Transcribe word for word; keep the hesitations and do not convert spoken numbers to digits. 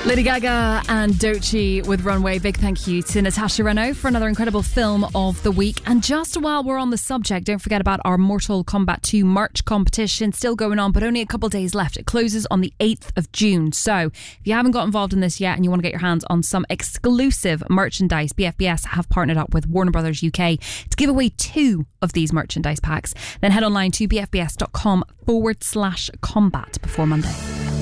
Lady Gaga and Doechii with Runway. Big thank you to Natasha Renaud for another incredible film of the week. And just while we're on the subject, don't forget about our Mortal Kombat two merch competition. Still going on, but only a couple days left. It closes on the eighth of June. So if you haven't got involved in this yet and you want to get your hands on some exclusive merchandise, B F B S have partnered up with Warner Brothers U K to give away two of these merchandise packs. Then head online to bfbs.com forward slash combat before Monday.